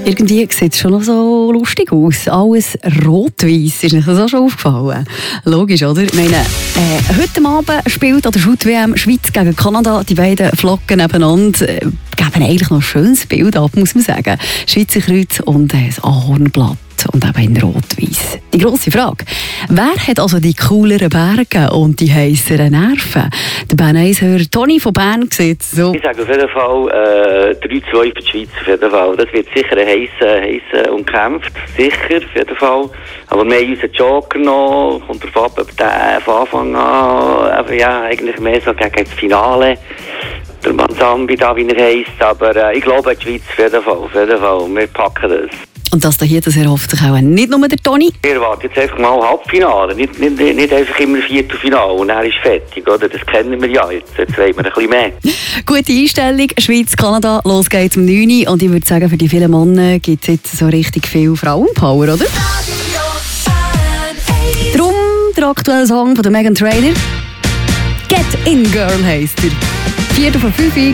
Irgendwie sieht es schon noch so lustig aus. Alles rot-weiss. Ist euch das auch schon aufgefallen? Logisch, oder? Ich meine, heute Abend spielt an der Shoot-WM Schweiz gegen Kanada. Die beiden Flocken nebeneinander geben eigentlich noch ein schönes Bild ab, muss man sagen. Schweizer Kreuz und ein Ahornblatt. Und eben in rot-weiss. Die grosse Frage: Wer hat also die cooleren Berge und die heisseren Nerven? Der Bern 1-Hörer Toni von Bern sieht so. Ich sage auf jeden Fall 3-2 für die Schweiz. Auf jeden Fall. Das wird sicher ein heißer umkämpft. Sicher, auf jeden Fall. Aber wir haben unseren Joker noch. Kommt darauf ab, ob der von Anfang an aber ja, eigentlich mehr so gegen das Finale. Der Manzambi da, wie er heisst. Aber ich glaube, die Schweiz auf jeden Fall. Auf jeden Fall. Wir packen das. Und das hier, das erhofft sich auch nicht nur der Toni. Wir warten jetzt einfach mal Halbfinale, nicht einfach immer Viertelfinale und dann ist fertig, oder? Das kennen wir ja jetzt wollen wir ein bisschen mehr. Gute Einstellung, Schweiz, Kanada, los geht's um 9 Uhr. Und ich würde sagen, für die vielen Männer gibt es jetzt so richtig viel Frauenpower, oder? Darum der aktuelle Song von der Meghan Trainor. Get In Girl heisst er. 4:05 Uhr.